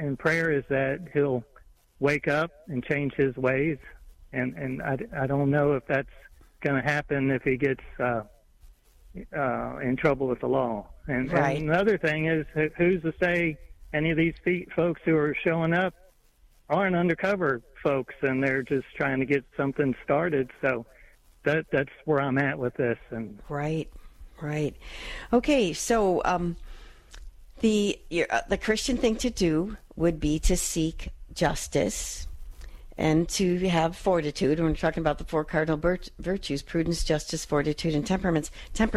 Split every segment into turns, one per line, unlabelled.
and prayer is that he'll wake up and change his ways. And I don't know if that's going to happen if he gets in trouble with the law. And,
right.
And another thing is, who's to say any of these folks who are showing up aren't undercover folks and they're just trying to get something started? So that's where I'm at with this. And
right. Okay, so the Christian thing to do would be to seek justice and to have fortitude. When we're talking about the four cardinal virtues: prudence, justice, fortitude, and temperance.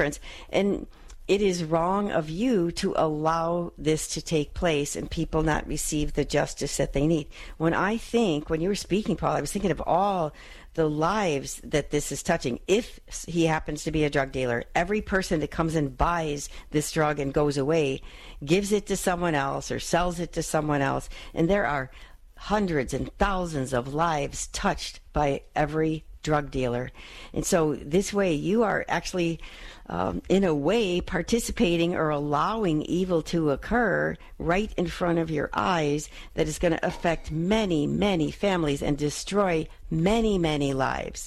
And it is wrong of you to allow this to take place and people not receive the justice that they need. When you were speaking, Paul, I was thinking of all the lives that this is touching. If he happens to be a drug dealer, every person that comes and buys this drug and goes away gives it to someone else or sells it to someone else. And there are hundreds and thousands of lives touched by every drug dealer. And so this way you are actually in a way participating or allowing evil to occur right in front of your eyes that is going to affect many, many families and destroy many, many lives.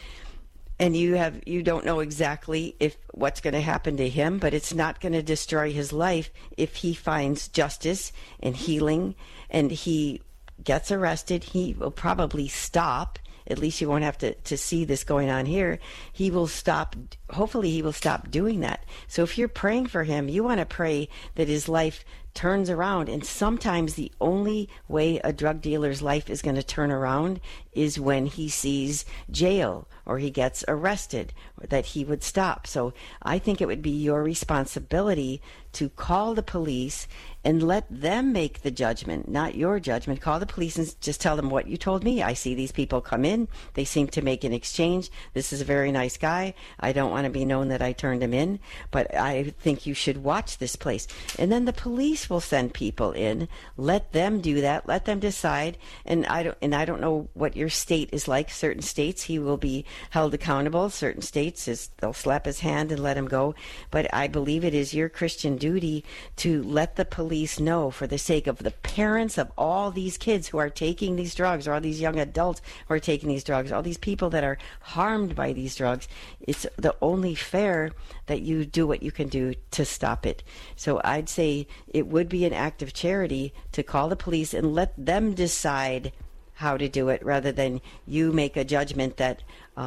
And you don't know exactly what's going to happen to him, but it's not going to destroy his life if he finds justice and healing and he gets arrested. He will probably stop. At least you won't have to see this going on here. He will stop. Hopefully he will stop doing that. So if you're praying for him, you want to pray that his life turns around. And sometimes the only way a drug dealer's life is going to turn around is when he sees jail or he gets arrested, or that he would stop. So I think it would be your responsibility to call the police and let them make the judgment, not your judgment. Call the police and just tell them what you told me. I see these people come in. They seem to make an exchange. This is a very nice guy. I don't want to be known that I turned him in, but I think you should watch this place. And then the police will send people in. Let them do that. Let them decide. And I don't know what your state is like. Certain states he will be held accountable. Certain states they'll slap his hand and let him go. But I believe it is your Christian duty to let the police know, for the sake of the parents of all these kids who are taking these drugs, or all these young adults who are taking these drugs, all these people that are harmed by these drugs. It's the only fair that you do what you can do to stop it. So I'd say it would be an act of charity to call the police and let them decide how to do it, rather than you make a judgment that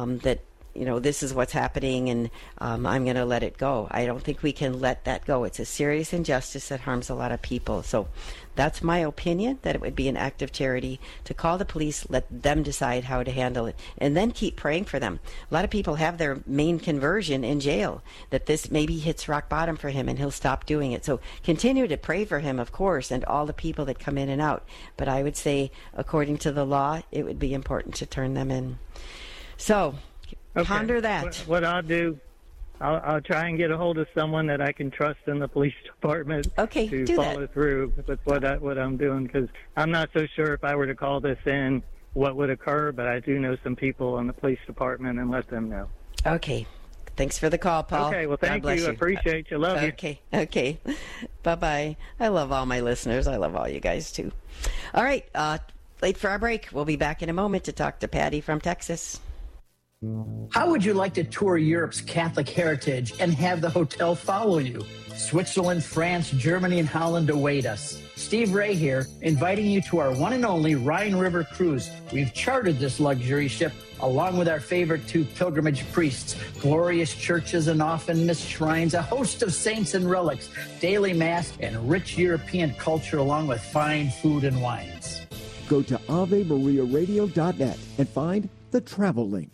this is what's happening and I'm going to let it go. I don't think we can let that go. It's a serious injustice that harms a lot of people. So that's my opinion, that it would be an act of charity to call the police, let them decide how to handle it, and then keep praying for them. A lot of people have their main conversion in jail, that this maybe hits rock bottom for him and he'll stop doing it. So continue to pray for him, of course, and all the people that come in and out. But I would say, according to the law, it would be important to turn them in. So ponder that.
What I'll do, I'll try and get a hold of someone that I can trust in the police department to follow through with what I'm doing, because I'm not so sure if I were to call this in what would occur, but I do know some people in the police department and let them know.
Okay. Thanks for the call, Paul.
Okay, well, thank you. Appreciate you. Love you.
Okay. Bye-bye. I love all my listeners. I love all you guys, too. All right. Late for our break. We'll be back in a moment to talk to Patty from Texas.
How would you like to tour Europe's Catholic heritage and have the hotel follow you? Switzerland, France, Germany, and Holland await us. Steve Ray here, inviting you to our one and only Rhine River cruise. We've chartered this luxury ship along with our favorite two pilgrimage priests, glorious churches and often missed shrines, a host of saints and relics, daily mass, and rich European culture along with fine food and wines.
Go to AveMariaRadio.net and find the travel link.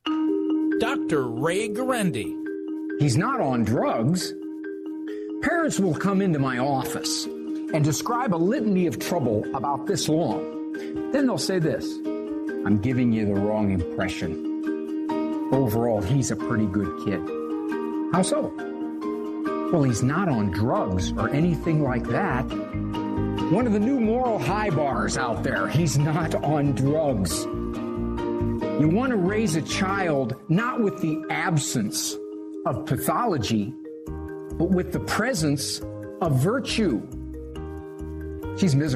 Dr. Ray Guarendi.
He's not on drugs. Parents will come into my office and describe a litany of trouble about this long. Then they'll say this: I'm giving you the wrong impression. Overall, he's a pretty good kid. How so? Well, he's not on drugs or anything like that. One of the new moral high bars out there, he's not on drugs. You want to raise a child not with the absence of pathology, but with the presence of virtue. She's miserable.